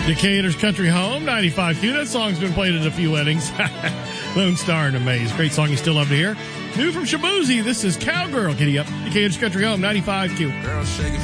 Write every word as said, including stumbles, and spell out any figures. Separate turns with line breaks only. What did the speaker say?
Decatur's Country Home, ninety-five Q. That song's been played at a few weddings. Lone Star and Amaze. Great song you still love to hear. New from Shaboozey, this is Cowgirl. Giddy up. Decatur's Country Home, ninety-five Q.
Girl, shake it.